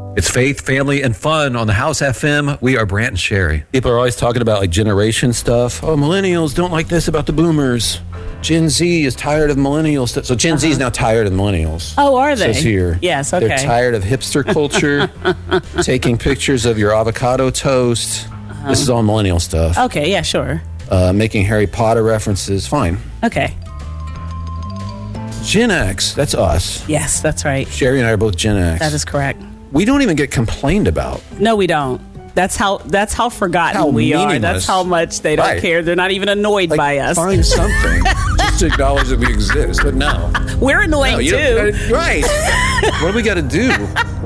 It's faith, family, and fun on the House FM. We are Brant and Sherry. People are always talking about like generation stuff. Oh, millennials don't like this about the boomers. Gen Z is tired of millennial stuff. So Gen Z is now tired of millennials. Oh, are they? Says here. Yes, okay. They're tired of hipster culture, taking pictures of your avocado toast. This is all millennial stuff. Okay, yeah, sure. Making Harry Potter references. Fine. Okay. Gen X, that's us. Yes, that's right. Sherry and I are both Gen X. That is correct. We don't even get complained about. No, we don't. That's how forgotten How we are. meaningless. That's how much they don't Right. care. They're not even annoyed Like, by us. Find something just to acknowledge that we exist. But no. We're annoying No, you too. don't- right. What do we got to do?